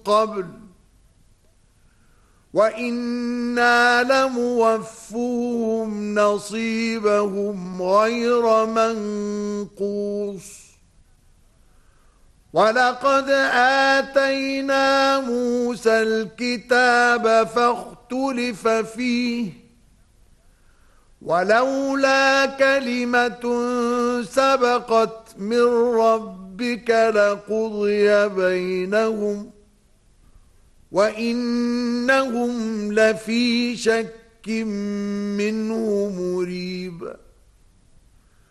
قبل وإنا لموفوهم نصيبهم غير منقوص ولقد آتينا موسى الكتاب فاختلف فيه ولولا كلمة سبقت من ربك لقضي بينهم وإنهم لفي شك منه مريب